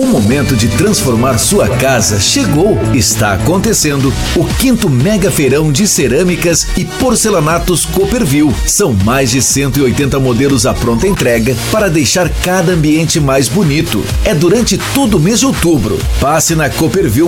O momento de transformar sua casa chegou. Está acontecendo o 5º Mega Feirão de Cerâmicas e Porcelanatos Copperville. São mais de 180 modelos à pronta entrega para deixar cada ambiente mais bonito. É durante todo o mês de outubro. Passe na Copperville